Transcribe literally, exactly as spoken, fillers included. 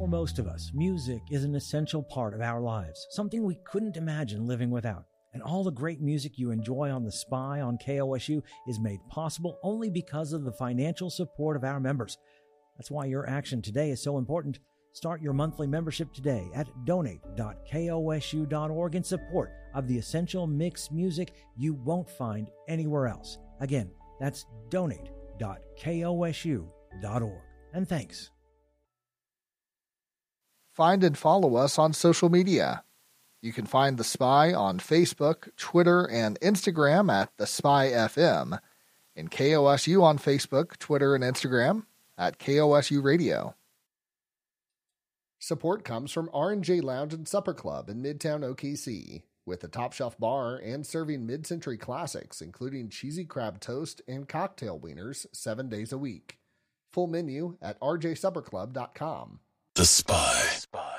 For most of us, music is an essential part of our lives, something we couldn't imagine living without. And all the great music you enjoy on The Spy on K O S U is made possible only because of the financial support of our members. That's why your action today is so important. Start your monthly membership today at donate dot K O S U dot org in support of the essential mix music you won't find anywhere else. Again, that's donate dot K O S U dot org. And thanks. Find and follow us on social media. You can find The Spy on Facebook, Twitter, and Instagram at The Spy F M, and K O S U on Facebook, Twitter, and Instagram at K O S U Radio. Support comes from R and J Lounge and Supper Club in Midtown O K C, with a top-shelf bar and serving mid-century classics, including cheesy crab toast and cocktail wieners, seven days a week. Full menu at r j supper club dot com. The Spy.